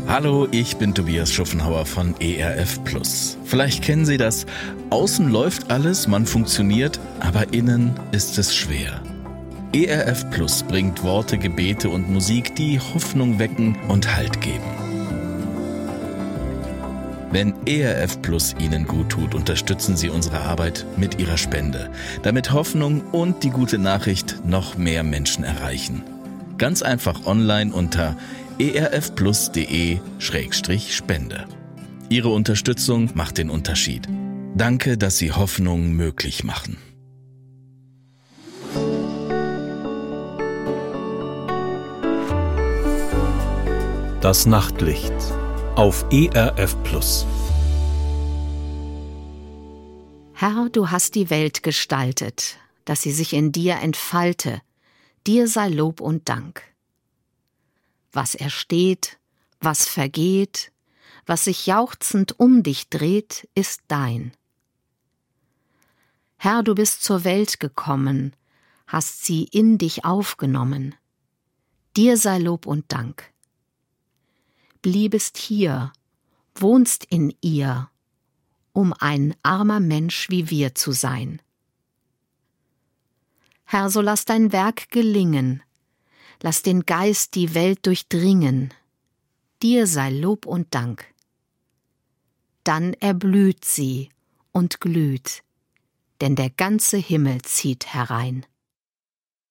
Hallo, ich bin Tobias Schuffenhauer von ERF+. Vielleicht kennen Sie das. Außen läuft alles, man funktioniert, aber innen ist es schwer. ERF+ bringt Worte, Gebete und Musik, die Hoffnung wecken und Halt geben. Wenn ERF+ Ihnen gut tut, unterstützen Sie unsere Arbeit mit Ihrer Spende, damit Hoffnung und die gute Nachricht noch mehr Menschen erreichen. Ganz einfach online unter erfplus.de/spende. Ihre Unterstützung macht den Unterschied. Danke, dass Sie Hoffnung möglich machen. Das Nachtlicht auf ERF+. Herr, du hast die Welt gestaltet, dass sie sich in dir entfalte. Dir sei Lob und Dank. Was ersteht, was vergeht, was sich jauchzend um dich dreht, ist dein. Herr, du bist zur Welt gekommen, hast sie in dich aufgenommen. Dir sei Lob und Dank. Bliebest hier, wohnst in ihr, um ein armer Mensch wie wir zu sein. Herr, so lass dein Werk gelingen, lass den Geist die Welt durchdringen, dir sei Lob und Dank. Dann erblüht sie und glüht, denn der ganze Himmel zieht herein.